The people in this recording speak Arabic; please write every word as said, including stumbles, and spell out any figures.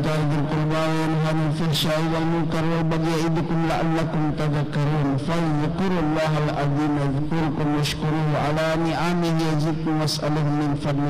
وإيتاء ذي القربى وينهى عن الفحشاء والمنكر والبغي يعظكم لعلكم تذكرون فاذكروا الله العظيم يذكركم واشكروه على نعمه يزدكم واسألوه من فضله